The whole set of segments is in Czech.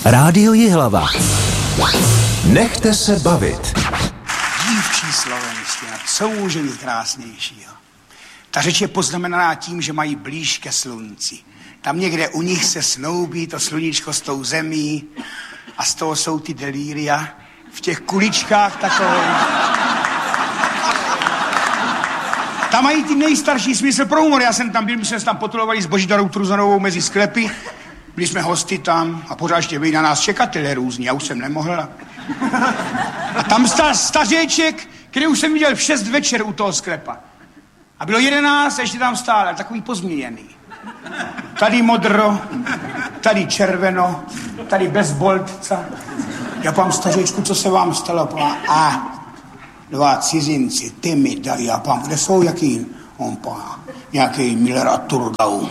Rádio Jihlava. Nechte se bavit. Dívčí slovenština, co může být krásnějšího? Ta řeč je poznamenaná tím, že mají blíž ke slunci. Tam někde u nich se snoubí to sluníčko s tou zemí a z toho jsou ty delíria v těch kuličkách takové. Tam mají ty nejstarší smysl pro humor. Já jsem tam byl, my jsme se tam potulovali s Božidarou Truzanovou mezi sklepy. Byli jsme hosty tam a pořád ještě byli na nás čekatelé různí. Já už jsem nemohl. A tam stál stařeček, který už jsem viděl v 6 večer u toho sklepa. A bylo 11 a ještě tam stál, ale takový pozměněný. Tady modro, tady červeno, tady bez boltca. Já pám stařečku, co se vám stalo? A 2 cizinci, ty mi dali. Já pám, kde jsou, jaký? On pá, nějaký Miller a Turgau.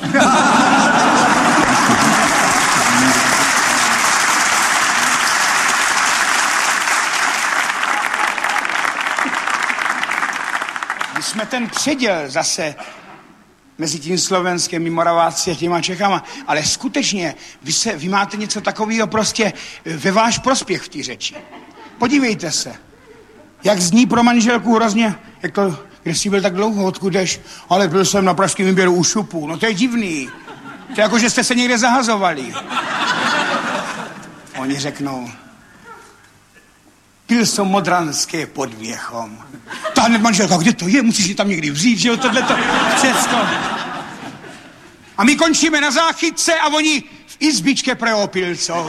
My jsme ten předěl zase mezi tím Slovenskem, Moraváci a těma Čechama, ale skutečně vy máte něco takového prostě ve váš prospěch v té řeči. Podívejte se, jak zní pro manželku hrozně, jak to, kde jsi byl tak dlouho, odkud jdeš, ale byl jsem na pražském výběru u šupu, no to je divný, to je jako, že jste se někde zahazovali. Oni řeknou, pil som modranské pod Věchom. Ta hned manželka, kde to je? Musíš je tam někdy vzít, že jo, tohleto, všecko. A my končíme na záchytce a oni v izbičke pre opilcov.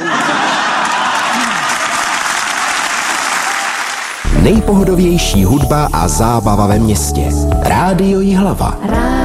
Nejpohodovější hudba a zábava ve městě. Rádio Jihlava.